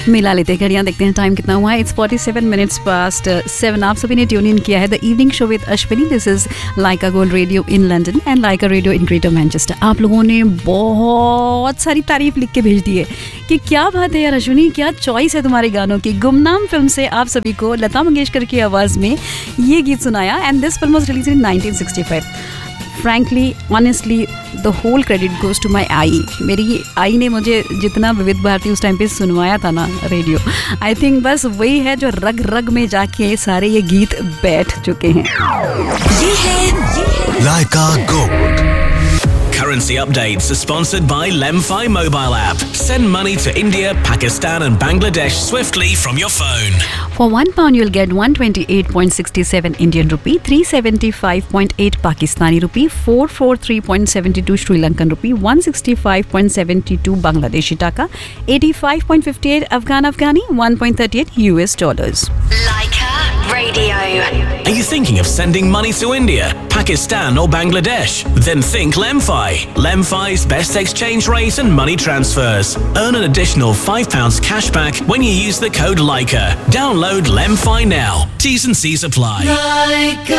मिला लेते हैं घड़ियां, देखते हैं टाइम कितना हुआ है. It's 47 minutes past 7. आप सभी ने ट्यून इन किया है the evening show with Ashwini. This is Lyca gold radio in London and Lyca radio in greater Manchester. आप लोगों ने बहुत सारी तारीफ लिख के भेज दी है कि क्या बात है यार अश्विनी, क्या चॉइस है तुम्हारे गानों की. गुमनाम फिल्म से आप सभी को लता मंगेशकर की आवाज़ में ये गीत सुनाया and this film was released in 1965. Frankly, honestly, the whole credit goes to my आई. मेरी आई ने मुझे जितना विविध भारती उस टाइम पे सुनवाया था ना रेडियो, आई थिंक बस वही है जो रग रग में जाके सारे ये गीत बैठ चुके हैं. ये है लाइका gold. Currency updates are sponsored by Lemfi mobile app. Send money to India, Pakistan and Bangladesh swiftly from your phone. For £1, you'll get 128.67 Indian rupee, 375.8 Pakistani rupee, 443.72 Sri Lankan rupee, 165.72 Bangladeshi taka, 85.58 Afghani, 1.38 US dollars. Laika Radio. Are you thinking of sending money to India, Pakistan or Bangladesh? Then think Lemfi. Lemfi's best exchange rate and money transfers. Earn an additional £5 cash back when you use the code LAIKA. Download Lemfi now. T's and C's apply. Laika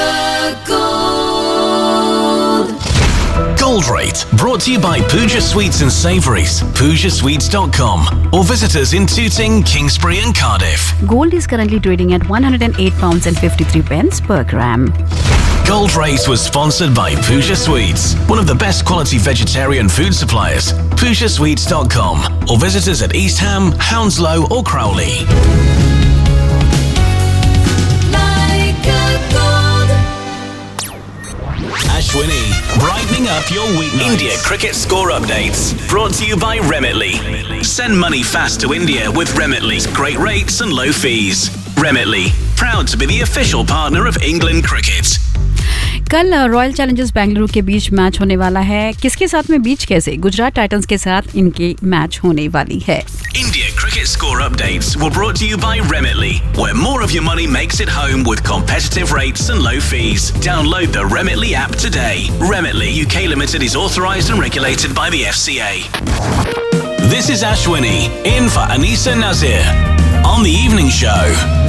Gold. Gold Rate, brought to you by Pooja Sweets and Savouries, PoojaSweets.com, or visit us in Tooting, Kingsbury and Cardiff. Gold is currently trading at £108 and 53 pence per gram. Gold Rate was sponsored by Pooja Sweets, one of the best quality vegetarian food suppliers. PoojaSweets.com, or visit us at East Ham, Hounslow or Crowley. Ashwini, brightening up your weeknights. India cricket score updates, brought to you by Remitly. Send money fast to India with Remitly. Great rates and low fees. Remitly, proud to be the official partner of England Cricket. कल royal Challengers Bengaluru के बीच match होने वाला है. किसके साथ में बीच कैसे? Gujarat Titans के साथ इनकी मैच होने वाली है. India cricket score updates were brought to you by Remitly, where more of your money makes it home with competitive rates and low fees. Download the Remitly app today. Remitly UK Limited is authorised and regulated by the FCA. This is Ashwini, in for Anisa Nazir, on the evening show.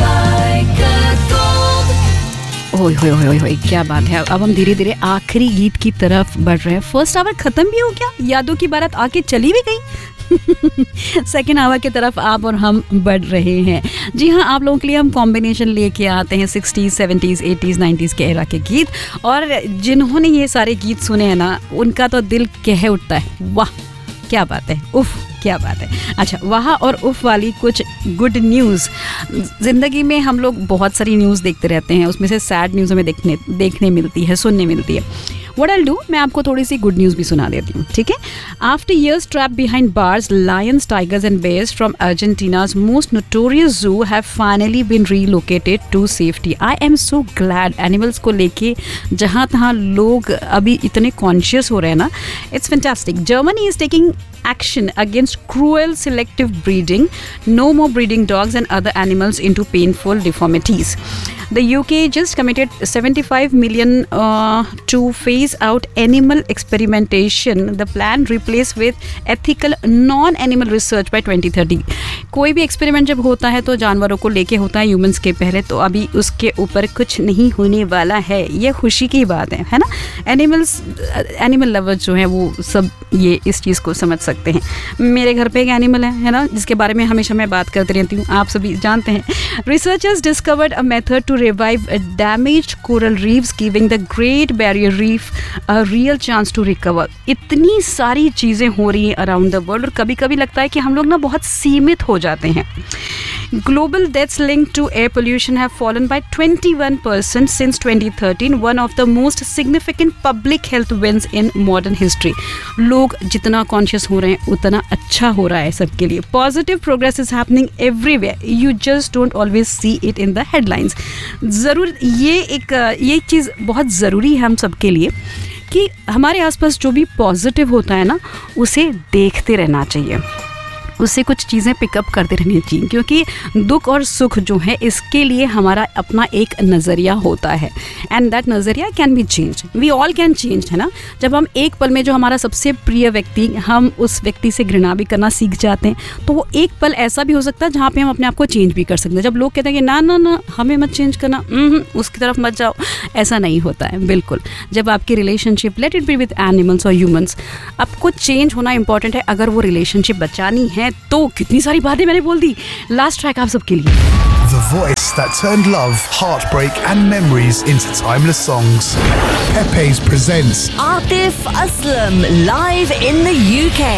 ओए होए होए होए, क्या बात है. अब हम धीरे धीरे आखिरी गीत की तरफ बढ़ रहे हैं. फर्स्ट आवर खत्म भी हो गया, यादों की बारात आके चली भी गई. सेकेंड आवर की तरफ आप और हम बढ़ रहे हैं. जी हाँ, आप लोगों के लिए हम कॉम्बिनेशन लेके आते हैं 60s, 70s, 80s, 90s के एरा के गीत. और जिन्होंने ये सारे गीत सुने हैं ना, उनका तो दिल कह उठता है वाह क्या बात है, उफ क्या बात है. अच्छा, वहाँ और उफ वाली कुछ गुड न्यूज़. ज़िंदगी में हम लोग बहुत सारी न्यूज़ देखते रहते हैं, उसमें से सैड न्यूज़ हमें देखने मिलती है, सुनने मिलती है. व्हाट आई डू, मैं आपको थोड़ी सी गुड न्यूज़ भी सुना देती हूँ, ठीक है. After years trapped behind bars, Lions, tigers and bears from अर्जेंटीनाज most notorious जू have finally been relocated to safety. I am so glad. Animals को लेके जहाँ तहाँ लोग अभी इतने कॉन्शियस हो रहे हैं ना, it's fantastic. Germany is taking action against cruel selective breeding. No more breeding dogs and other animals into painful deformities. The UK just committed 75 million to phase out animal experimentation. The plan replaced with ethical non-animal research by 2030. कोई भी experiment जब होता है तो जानवरों को लेके होता है, ह्यूमंस के पहले. तो अभी उसके ऊपर कुछ नहीं होने वाला है. ये खुशी की बात है ना. एनिमल लवर्स जो हैं वो सब ये इस चीज़ को समझ सकते हैं. मेरे घर पे एक एनिमल है ना, जिसके बारे में हमेशा मैं बात करती रहती हूँ, आप सभी जानते हैं. Researchers discovered a method to revive damaged coral reefs, giving the Great Barrier Reef a real chance to recover. इतनी सारी चीज़ें हो रही हैं अराउंड द वर्ल्ड और कभी कभी लगता है कि हम लोग ना बहुत सीमित हो जाते हैं. Global deaths linked to air pollution have fallen by 21% since 2013, one of the most significant public health wins in modern history. लोग जितना कॉन्शियस हो रहे हैं उतना अच्छा हो रहा है सबके लिए. Positive progress is happening everywhere. You just don't always see it in the headlines. ज़रूर ये चीज़ बहुत ज़रूरी है हम सबके लिए कि हमारे आसपास जो भी पॉजिटिव होता है ना, उसे देखते रहना चाहिए. उससे कुछ चीज़ें पिकअप करते रहनी चाहिए, क्योंकि दुख और सुख जो है इसके लिए हमारा अपना एक नज़रिया होता है, एंड दैट नज़रिया can be change, we all can change, है ना। जब हम एक पल में जो हमारा सबसे प्रिय व्यक्ति, हम उस व्यक्ति से घृणा भी करना सीख जाते हैं, तो वो एक पल ऐसा भी हो सकता है जहाँ पे हम अपने आप को चेंज भी कर सकते हैं। जब लोग कहते हैं कि ना ना ना हमें मत चेंज करना, उसकी तरफ मत जाओ, ऐसा नहीं होता है बिल्कुल। जब आपकी relationship, let it be with animals और ह्यूमंस, आपको चेंज होना इंपॉर्टेंट है। अगर वो रिलेशनशिप बचानी है तो कितनी सारी बातें मैंने बोल दी। लास्ट ट्रैक आप सबके लिए, The voice that turned love, heartbreak and memories into timeless songs. Pepe's presents Atif Aslam live in the UK.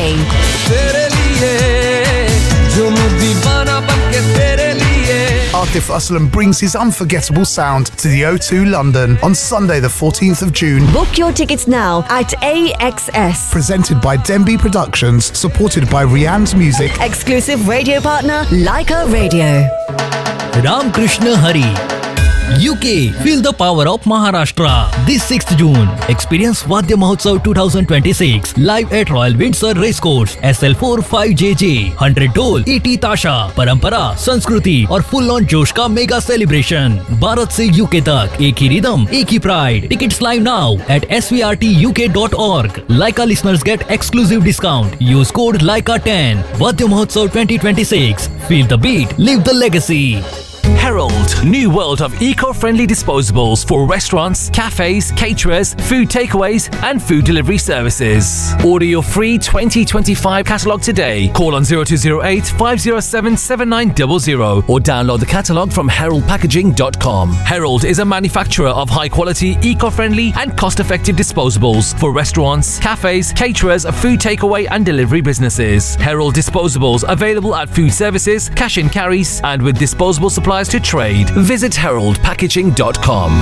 Atif Aslam brings his unforgettable sound to the O2 London on Sunday the 14th of June. Book your tickets now at AXS. Presented by Denby Productions, supported by Rianne's Music. Exclusive radio partner Leica Radio. Ramkrishna Hari. UK, feel the power of Maharashtra. This 6th June, experience Vadya Mahotsav 2026 live at Royal Windsor Racecourse, SL4 5JJ, 100 Dole, 80 Tasha, परंपरा, संस्कृति और full on जोश का mega celebration. Bharat से UK तक एक ही rhythm, एक ही pride. Tickets live now at svrtuk.org. Leica listeners get exclusive discount. Use code Leica10. Vadya Mahotsav 2026. Feel the beat, live the legacy. Herald, new world of eco-friendly disposables for restaurants, cafes, caterers, food takeaways and food delivery services. Order your free 2025 catalogue today. Call on 0208 507 7900 or download the catalogue from heraldpackaging.com. Herald is a manufacturer of high-quality, eco-friendly and cost-effective disposables for restaurants, cafes, caterers, food takeaway and delivery businesses. Herald disposables available at food services, cash and carries and with disposable supplies to trade. Visit heraldpackaging.com.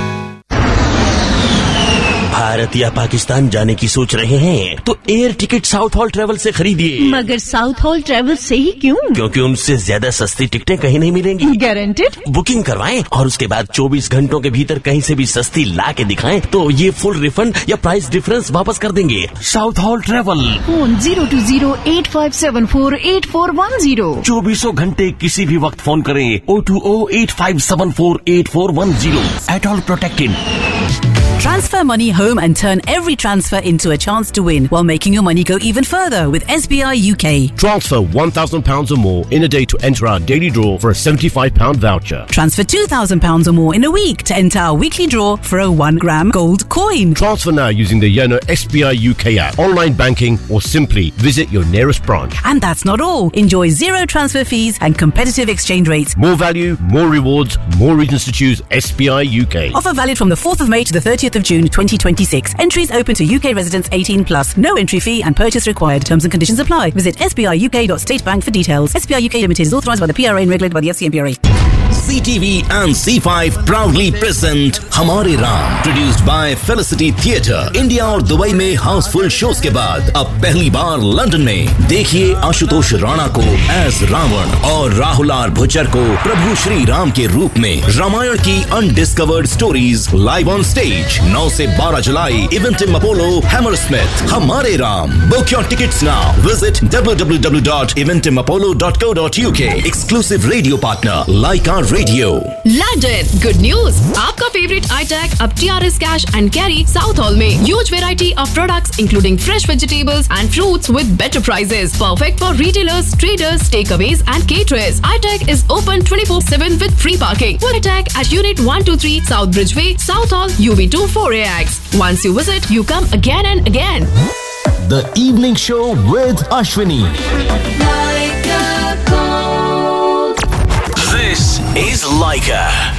Bharat या पाकिस्तान जाने की सोच रहे हैं तो air ticket south hall travel से खरीदिए। मगर साउथ हॉल ट्रेवल से ही क्यों? क्योंकि उनसे ज्यादा सस्ती टिकटें कहीं नहीं मिलेंगी। गारंटेड? बुकिंग करवाएं और उसके बाद 24 घंटों के भीतर कहीं से भी सस्ती ला के दिखाएं तो ये फुल रिफंड या प्राइस डिफरेंस वापस कर देंगे। South hall travel, phone 020-8574-8410। 24 घंटे किसी भी वक्त फोन करें 020-8574-8410। At all protected. Transfer money home and turn every transfer into a chance to win while making your money go even further with SBI UK. Transfer £1,000 or more in a day to enter our daily draw for a £75 voucher. Transfer £2,000 or more in a week to enter our weekly draw for a 1 gram gold coin. Transfer now using the Yono SBI UK app, online banking or simply visit your nearest branch. And that's not all. Enjoy zero transfer fees and competitive exchange rates. More value, more rewards, more reasons to choose SBI UK. Offer valid from the 4th of May to the 30th of June 2026. Entries open to UK residents 18 plus. No entry fee and purchase required. Terms and conditions apply. Visit sbiuk.statebank for details. SBI UK Limited is authorised by the PRA and regulated by the FCMPRA. CTV and C5 proudly present हमारे Ram, produced by Felicity Theatre. India और Dubai में Housefull shows के बाद अब पहली बार London में देखिए आशुतोष राणा को एज रावण और राहुल आर भुच्चर को प्रभु श्री राम के रूप में। रामायण की undiscovered stories live on stage 9 से 12 जुलाई इवेंटिम अपोलो हैमरस्मिथ। हमारे Ram, book your tickets now. Visit www.eventimapollo.co.uk. Exclusive radio partner Leica Radio. London, good news! आपका favorite iTag अब TRS Cash and Carry South Hall में huge variety of products including fresh vegetables and fruits with better prices. Perfect for retailers, traders, takeaways and caterers. iTag is open 24/7 with free parking. Full iTag at Unit 123 South Bridgeway, South Hall, UB2 4AX. Once you visit, you come again and again. The Evening Show with Ashwini. This is Leica.